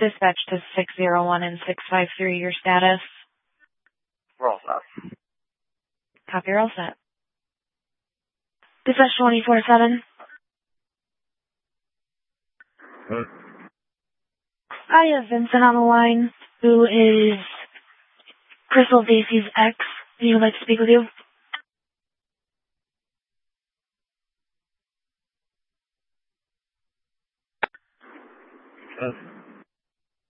Dispatch to 601 and 653, your status? We're all set. Copy, you're all set. Dispatch 24/7. I have Vincent on the line, who is Crystal Dacey's ex. He would like to speak with you. Yes.